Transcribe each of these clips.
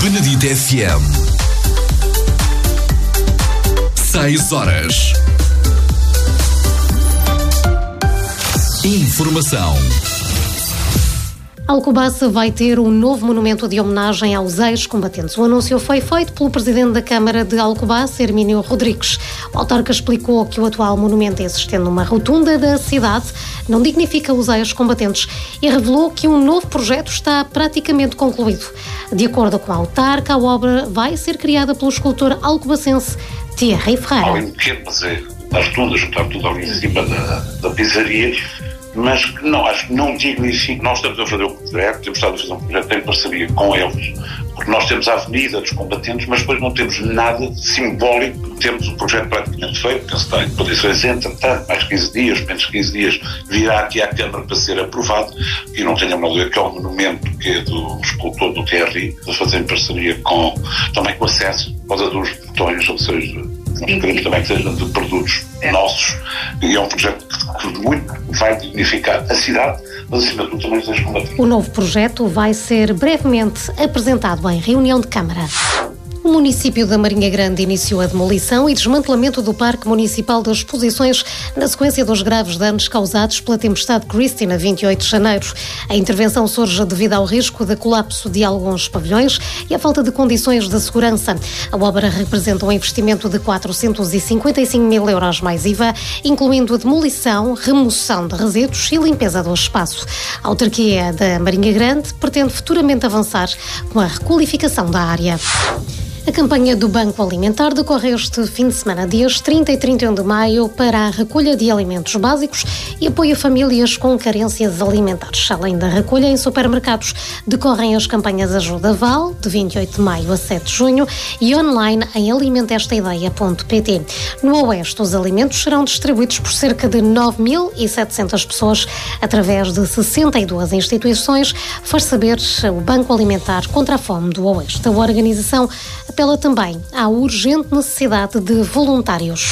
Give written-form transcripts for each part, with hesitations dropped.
Benedito FM. 6 horas. Informação. Alcobaça vai ter um novo monumento de homenagem aos ex-combatentes. O anúncio foi feito pelo presidente da Câmara de Alcobaça, Hermínio Rodrigues. O autarca explicou que o atual monumento existente numa rotunda da cidade não dignifica os ex-combatentes e revelou que um novo projeto está praticamente concluído. De acordo com a autarca, a obra vai ser criada pelo escultor alcobacense Thierry Ferreira. Além de querer fazer as rotundas, juntar tudo ali em cima da pizzaria, mas que não, acho que não dignifica. Nós estamos a fazer o projeto, temos estado a fazer um projeto em parceria com eles, porque nós temos a Avenida dos Combatentes, mas depois não temos nada simbólico. Temos o projeto praticamente feito, que está em condições, entretanto, mais 15 dias, menos 15 dias, virá aqui à Câmara para ser aprovado, e não tenho a dúvida que é um monumento que é do escultor do Thierry, a fazer em parceria também com acesso, por causa dos botões, ou seja, nós queremos também que sejam de produtos nossos, e é um projeto que muito vai dignificar a cidade, mas acima de tudo também os combatentes. O novo projeto vai ser brevemente apresentado em reunião de Câmara. O município da Marinha Grande iniciou a demolição e desmantelamento do Parque Municipal das Exposições na sequência dos graves danos causados pela tempestade Christy na 28 de janeiro. A intervenção surge devido ao risco de colapso de alguns pavilhões e à falta de condições de segurança. A obra representa um investimento de 455 mil euros mais IVA, incluindo a demolição, remoção de resíduos e limpeza do espaço. A autarquia da Marinha Grande pretende futuramente avançar com a requalificação da área. A campanha do Banco Alimentar decorre este fim de semana, dias 30 e 31 de maio, para a recolha de alimentos básicos e apoio a famílias com carências alimentares. Além da recolha em supermercados, decorrem as campanhas Ajuda Val, de 28 de maio a 7 de junho, e online em alimentestaideia.pt. No Oeste, os alimentos serão distribuídos por cerca de 9.700 pessoas, através de 62 instituições, faz saber o Banco Alimentar contra a Fome do Oeste. A organização apela também à urgente necessidade de voluntários.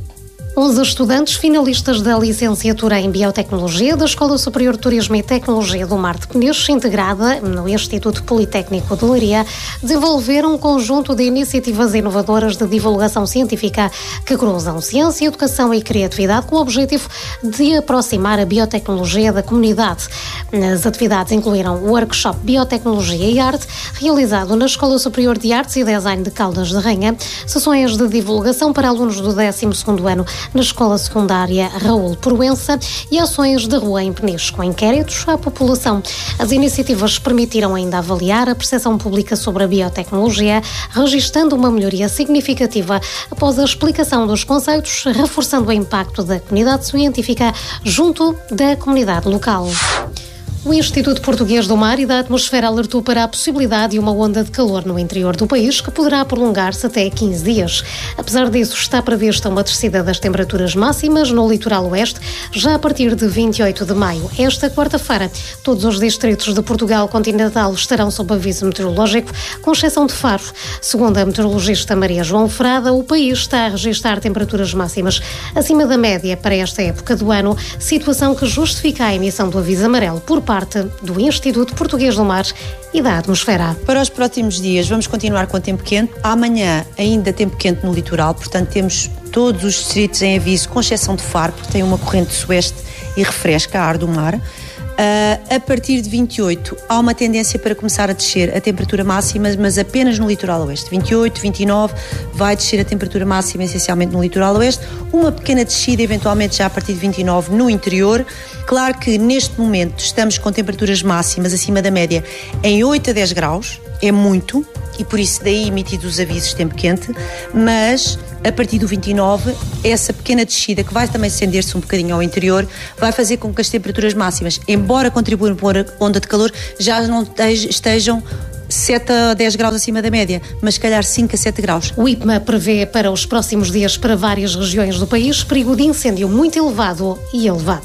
11 estudantes finalistas da licenciatura em Biotecnologia da Escola Superior de Turismo e Tecnologia do Mar de Peniche, integrada no Instituto Politécnico de Leiria, desenvolveram um conjunto de iniciativas inovadoras de divulgação científica que cruzam ciência, educação e criatividade com o objetivo de aproximar a biotecnologia da comunidade. As atividades incluíram o workshop Biotecnologia e Arte, realizado na Escola Superior de Artes e Design de Caldas de Rainha, sessões de divulgação para alunos do 12º ano na Escola Secundária Raul Proença e ações de rua em Peniche, com inquéritos à população. As iniciativas permitiram ainda avaliar a percepção pública sobre a biotecnologia, registando uma melhoria significativa após a explicação dos conceitos, reforçando o impacto da comunidade científica junto da comunidade local. O Instituto Português do Mar e da Atmosfera alertou para a possibilidade de uma onda de calor no interior do país que poderá prolongar-se até 15 dias. Apesar disso, está prevista uma descida das temperaturas máximas no litoral oeste já a partir de 28 de maio. Esta quarta-feira, todos os distritos de Portugal continental estarão sob aviso meteorológico, com exceção de Faro. Segundo a meteorologista Maria João Frada, o país está a registrar temperaturas máximas acima da média para esta época do ano, situação que justifica a emissão do aviso amarelo por parte do Instituto Português do Mar e da Atmosfera. Para os próximos dias vamos continuar com tempo quente. Amanhã ainda tempo quente no litoral, portanto temos todos os distritos em aviso, com exceção de Faro, porque tem uma corrente sueste e refresca a ar do mar. A partir de 28 há uma tendência para começar a descer a temperatura máxima, mas apenas no litoral oeste. 28, 29 vai descer a temperatura máxima essencialmente no litoral oeste, uma pequena descida eventualmente já a partir de 29 no interior. Claro que neste momento estamos com temperaturas máximas acima da média em 8 a 10 graus, é muito, e por isso daí emitidos os avisos de tempo quente, mas a partir do 29, essa pequena descida, que vai também estender-se um bocadinho ao interior, vai fazer com que as temperaturas máximas, embora contribuam para a onda de calor, já não estejam 7 a 10 graus acima da média, mas se calhar 5 a 7 graus. O IPMA prevê para os próximos dias para várias regiões do país perigo de incêndio muito elevado e elevado.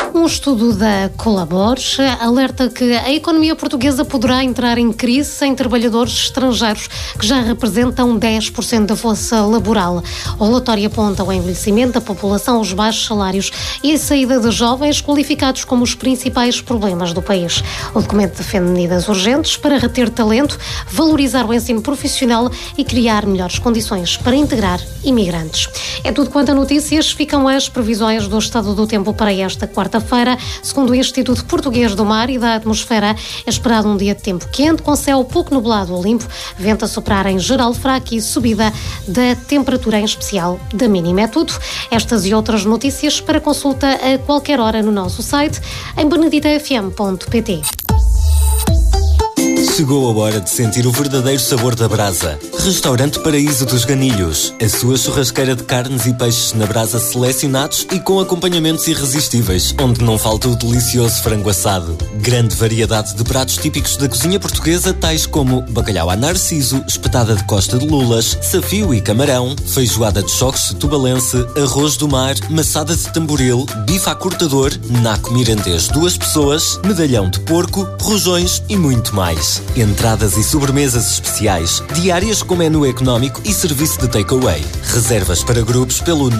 Um estudo da Colabores alerta que a economia portuguesa poderá entrar em crise sem trabalhadores estrangeiros, que já representam 10% da força laboral. O relatório aponta o envelhecimento da população, os baixos salários e a saída de jovens qualificados como os principais problemas do país. O documento defende medidas urgentes para reter talento, valorizar o ensino profissional e criar melhores condições para integrar imigrantes. É tudo quanto a notícias. Ficam as previsões do estado do tempo para esta quarta-feira. Segundo o Instituto Português do Mar e da Atmosfera, é esperado um dia de tempo quente, com céu pouco nublado ou limpo, vento a soprar em geral fraco e subida da temperatura, em especial da mínima. É tudo. Estas e outras notícias para consulta a qualquer hora no nosso site em beneditafm.pt. Chegou a hora de sentir o verdadeiro sabor da brasa. Restaurante Paraíso dos Ganilhos. A sua churrasqueira de carnes e peixes na brasa selecionados e com acompanhamentos irresistíveis, onde não falta o delicioso frango assado. Grande variedade de pratos típicos da cozinha portuguesa, tais como bacalhau à narciso, espetada de costa de lulas, safio e camarão, feijoada de choques de tubalense, arroz do mar, maçada de tamboril, bife à cortador, naco mirandês 2 pessoas, medalhão de porco, rojões e muito mais. Entradas e sobremesas especiais, diárias com menu económico e serviço de takeaway. Reservas para grupos pelo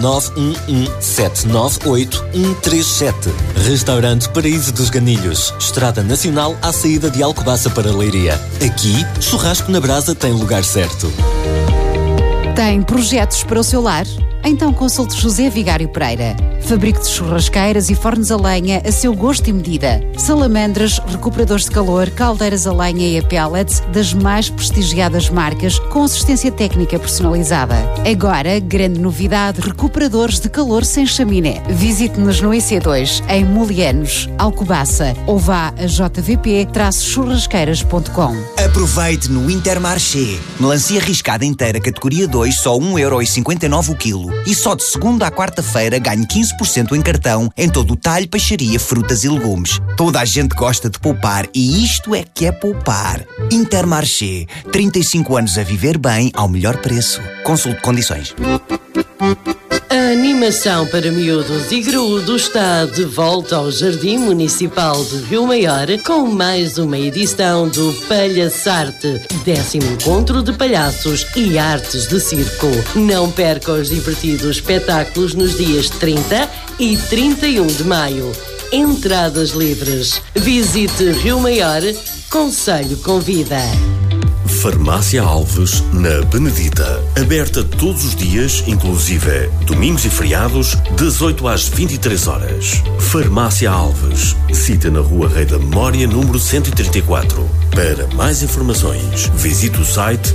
911-798-137. Restaurante Paraíso dos Ganilhos. Estrada Nacional à saída de Alcobaça para Leiria. Aqui, churrasco na brasa tem lugar certo. Tem projetos para o seu lar? Então consulte José Vigário Pereira. Fabrico de churrasqueiras e fornos a lenha a seu gosto e medida. Salamandras, recuperadores de calor, caldeiras a lenha e a pellets das mais prestigiadas marcas com assistência técnica personalizada. Agora, grande novidade, recuperadores de calor sem chaminé. Visite-nos no IC2, em Molianos, Alcobaça, ou vá a jvp-churrasqueiras.com. Aproveite no Intermarché. Melancia riscada inteira, categoria 2, só 1,59€ o quilo. E só de segunda à quarta-feira ganhe 15% em cartão em todo o talho, peixaria, frutas e legumes. Toda a gente gosta de poupar e isto é que é poupar. Intermarché. 35 anos a viver bem ao melhor preço. Consulte condições. A animação para miúdos e graúdos está de volta ao Jardim Municipal de Rio Maior com mais uma edição do Palhaçarte, 10º encontro de palhaços e artes de circo. Não perca os divertidos espetáculos nos dias 30 e 31 de maio. Entradas livres. Visite Rio Maior, Conselho convida. Farmácia Alves, na Benedita. Aberta todos os dias, inclusive domingos e feriados, das 8 às 23 horas. Farmácia Alves. Cita na Rua Rei da Memória, número 134. Para mais informações, visite o site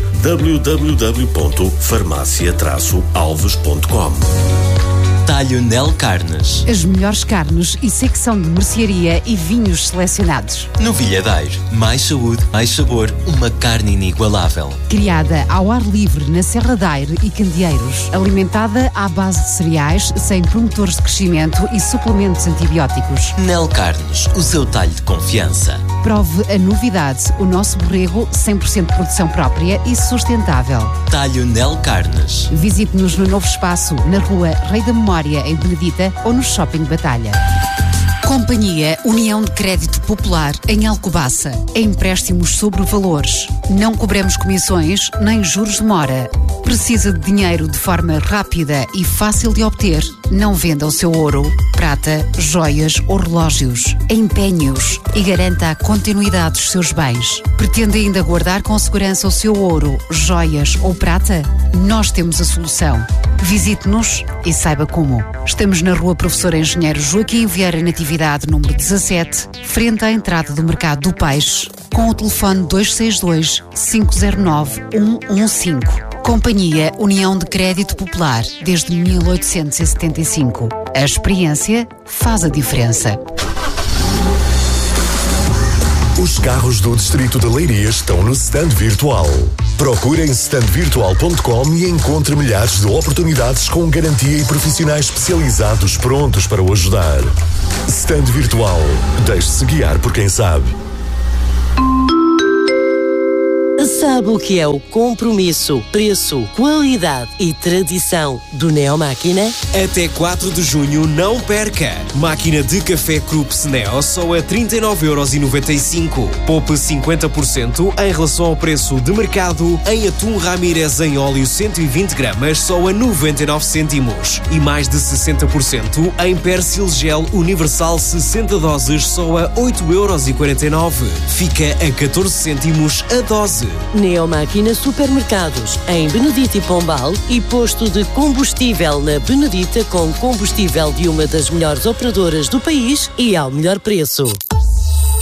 www.farmacia-alves.com. Talho Nel Carnes. As melhores carnes e secção de mercearia e vinhos selecionados. Novilha Daire. Mais saúde, mais sabor. Uma carne inigualável. Criada ao ar livre na Serra da Aire e Candeeiros. Alimentada à base de cereais, sem promotores de crescimento e suplementos antibióticos. Nel Carnes. O seu talho de confiança. Prove a novidade. O nosso borrego 100% de produção própria e sustentável. Talho Nel Carnes. Visite-nos no novo espaço, na Rua Rei da Memória, em Benedita, ou no Shopping Batalha. Companhia União de Crédito Popular em Alcobaça. Empréstimos sobre valores. Não cobramos comissões nem juros de mora. Precisa de dinheiro de forma rápida e fácil de obter? Não venda o seu ouro, prata, joias ou relógios. Empenhe-os e garanta a continuidade dos seus bens. Pretende ainda guardar com segurança o seu ouro, joias ou prata? Nós temos a solução. Visite-nos e saiba como. Estamos na Rua Professor Engenheiro Joaquim Vieira Natividade, número 17, frente à entrada do Mercado do Peixe, com o telefone 262-509-115. Companhia União de Crédito Popular, desde 1875. A experiência faz a diferença. Os carros do Distrito de Leiria estão no stand virtual. Procure em standvirtual.com e encontre milhares de oportunidades com garantia e profissionais especializados prontos para o ajudar. Stand Virtual. Deixe-se guiar por quem sabe. Sabe o que é o compromisso, preço, qualidade e tradição do Neomáquina? Até 4 de junho não perca! Máquina de café Krups Neo só a 39,95€. Poupe 50% em relação ao preço de mercado em atum Ramírez em óleo 120 gramas só a 99 cêntimos. E mais de 60% em Persil Gel Universal 60 doses só a 8,49€. Fica a 14 cêntimos a dose. Neomáquina Supermercados em Benedita e Pombal e posto de combustível na Benedita com combustível de uma das melhores operadoras do país e ao melhor preço.